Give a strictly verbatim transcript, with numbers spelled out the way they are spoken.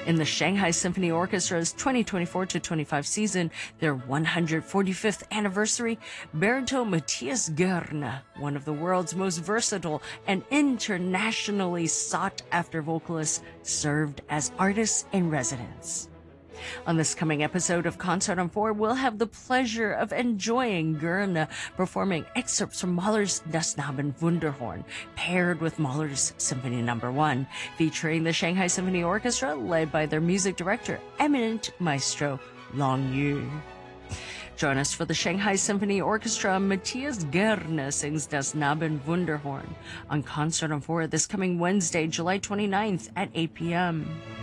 In the Shanghai Symphony Orchestra's twenty twenty-four to twenty-five season, their one hundred forty-fifth anniversary, baritone Matthias Görner, one of the world's most versatile and internationally sought-after vocalists, served as artist in residence. On this coming episode of Concert on four, we'll have the pleasure of enjoying Görner performing excerpts from Mahler's Das Knaben Wunderhorn, paired with Mahler's Symphony Number One, featuring the Shanghai Symphony Orchestra, led by their music director, eminent maestro Long Yu. Join us for the Shanghai Symphony Orchestra. Matthias Görner sings Das Knaben Wunderhorn on Concert on four this coming Wednesday, July twenty-ninth at eight p.m.